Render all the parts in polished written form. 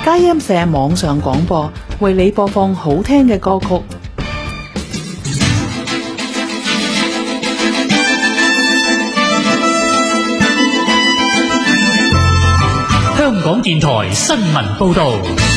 佳音社網上廣播，為你播放好聽嘅歌曲。 香港電台新聞報道。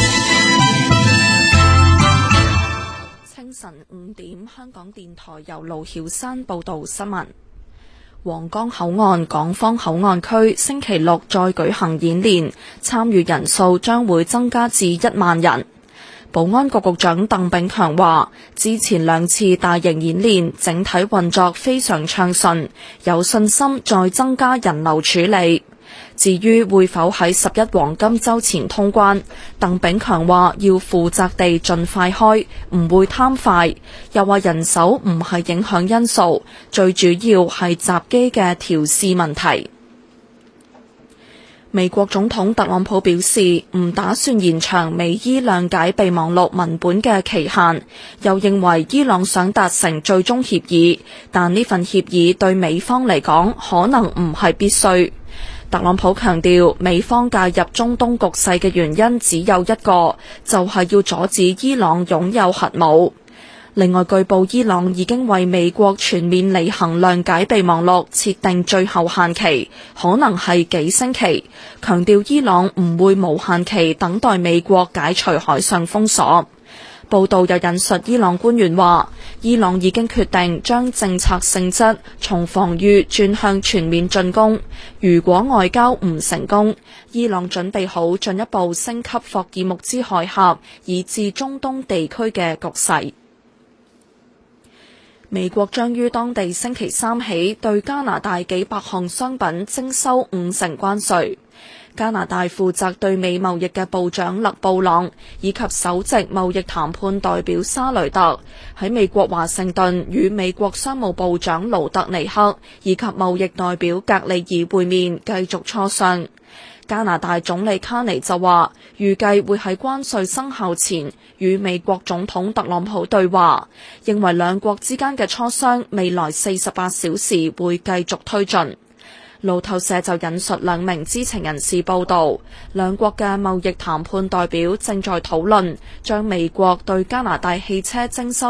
清晨5點，香港電台由盧曉山報道新聞。皇崗口岸港方口岸區星期六再舉行演練，參與人數將會增加至1萬人。保安局局長鄧炳強話，之前2次大型演練整體運作非常暢順，有信心再增加人流處理。至於會否喺11黃金週前通關，鄧炳強話要負責地盡快開，唔會貪快。又話人手唔係影響因素，最主要係閘機嘅調試問題。美國總統特朗普表示唔打算延長美伊諒解備忘錄文本嘅期限，又認為伊朗想達成最終協議，但呢份協議對美方嚟講可能唔係必須。特朗普強調，美方介入中東局勢嘅原因只有一個，就係要阻止伊朗擁有核武。另外，據報伊朗已經為美國全面履行諒解備忘錄設定最後限期，可能係幾星期，強調伊朗唔會無限期等待美國解除海上封鎖。報道又引述伊朗官員話，伊朗已經決定將政策性質從防禦轉向全面進攻。如果外交唔成功，伊朗準備好進一步升級霍爾木茲海峽以至中東地區嘅局勢。美國將於當地星期3起對加拿大幾百項商品徵收50%關稅。加拿大負責對美貿易嘅部長勒布朗以及首席貿易談判代表沙雷特喺美國華盛頓與美國商務部長盧特尼克以及貿易代表格里爾會面，繼續磋商。加拿大總理卡尼就話，預計會喺關稅生效前與美國總統特朗普對話，認為兩國之間嘅磋商未來48小時會繼續推進。路透社就引述2名知情人士報道，兩國嘅貿易談判代表正在討論將美國對加拿大汽車徵收